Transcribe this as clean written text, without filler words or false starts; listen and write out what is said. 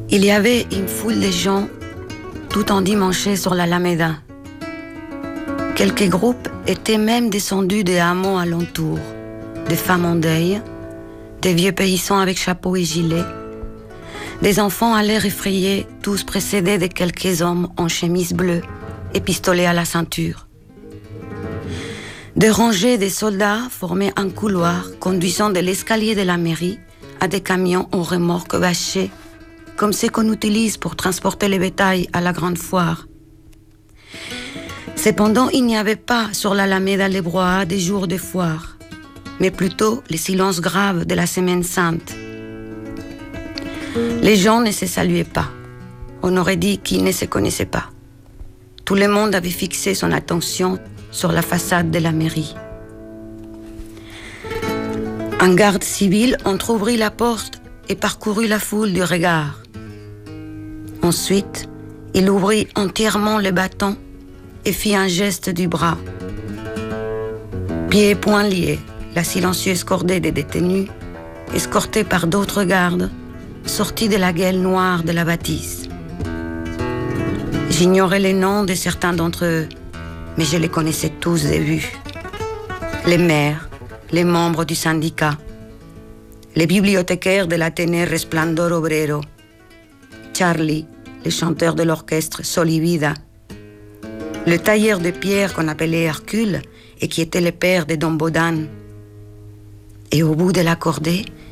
Il y avait une foule de gens tout endimanchés sur l'Alameda. Quelques groupes étaient même descendus des hameaux alentours, des femmes en deuil, des vieux paysans avec chapeau et gilet, des enfants à l'air effrayé, tous précédés de quelques hommes en chemise bleue et pistolet à la ceinture. Des rangées de soldats formaient un couloir conduisant de l'escalier de la mairie à des camions aux remorques bâchées, comme ceux qu'on utilise pour transporter les bétails à la grande foire. Cependant, il n'y avait pas sur l'Alameda les brouhahas des jours de foire, mais plutôt les silences graves de la Semaine Sainte. Les gens ne se saluaient pas. On aurait dit qu'ils ne se connaissaient pas. Tout le monde avait fixé son attention sur la façade de la mairie. Un garde civil entr'ouvrit la porte et parcourut la foule du regard. Ensuite, il ouvrit entièrement le bâton et fit un geste du bras. Pieds et poings liés, la silencieuse cordée des détenus, escortée par d'autres gardes, sortit de la gueule noire de la bâtisse. J'ignorais les noms de certains d'entre eux, mais je les connaissais tous de vue. Les maires, les membres du syndicat, les bibliothécaires de l'Athénée Resplendor Obrero, Charlie, le chanteur de l'orchestre Solivida, le tailleur de pierre qu'on appelait Hercule et qui était le père de Don Bodan. Et au bout de la cordée,